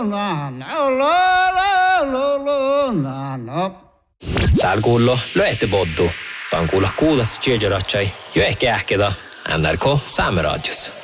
Täällä kuuluu Löehtipoddu. Tää on kuulla kuulas Tjejeratjai jo ehkä ähketä NRK Saameradios.